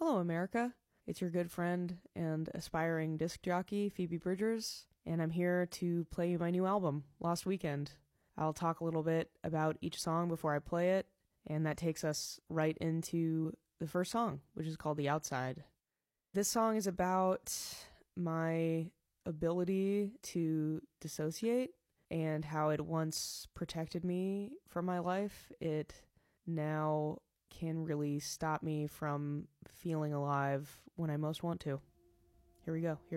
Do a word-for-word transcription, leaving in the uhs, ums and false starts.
Hello, America. It's your good friend and aspiring disc jockey, Phoebe Bridgers, and I'm here to play you my new album, Lost Weekend. I'll talk a little bit about each song before I play it, and that takes us right into the first song, which is called The Outside. This song is about my ability to dissociate and how it once protected me from my life. It now can really stop me from feeling alive when I most want to. Here we go. Here's